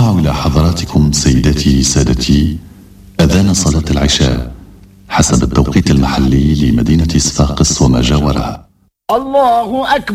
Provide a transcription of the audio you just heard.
نرفع إلى حضراتكم سيداتي سادتي أذان صلاة العشاء حسب التوقيت المحلي لمدينة صفاقس وما جاورها. الله أكبر.